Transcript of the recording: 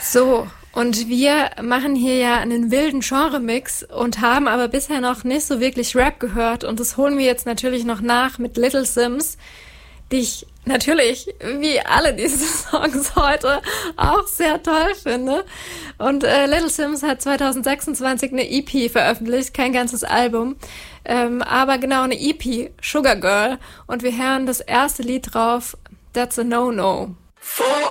So, und wir machen hier ja einen wilden Genre-Mix und haben aber bisher noch nicht so wirklich Rap gehört. Und das holen wir jetzt natürlich noch nach mit Little Simz, die ich natürlich, wie alle diese Songs heute, auch sehr toll finde. Und Little Simz hat 2026 eine EP veröffentlicht, kein ganzes Album, aber genau eine EP, Sugar Girl. Und wir hören das erste Lied drauf, That's a No-No.